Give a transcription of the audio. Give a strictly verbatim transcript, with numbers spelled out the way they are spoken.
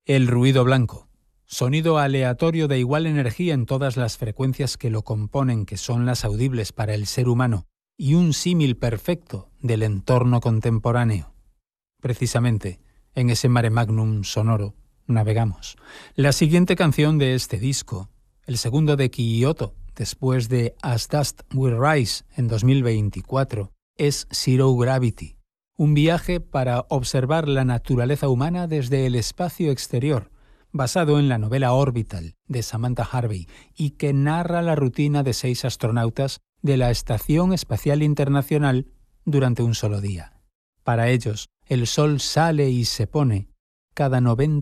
El ruido blanco, sonido aleatorio de igual energía en todas las frecuencias que lo componen, que son las audibles para el ser humano, y un símil perfecto del entorno contemporáneo. Precisamente, en ese mare magnum sonoro navegamos. La siguiente canción de este disco, el segundo de Kyoto, después de As Dust Will Rise en dos mil veinticuatro, es Zero Gravity, un viaje para observar la naturaleza humana desde el espacio exterior, basado en la novela Orbital de Samantha Harvey y que narra la rutina de seis astronautas de la Estación Espacial Internacional durante un solo día. Para ellos, el sol sale y se pone cada noventa